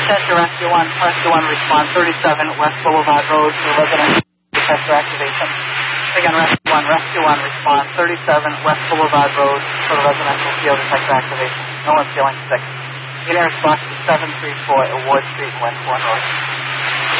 Detector Rescue 1, respond 37 West Boulevard Road for residential detector activation. Again, Rescue 1, respond 37 West Boulevard Road for residential field detector activation. No one's feeling sick. Unit response to 734 at Ward Street, Westbourne Road.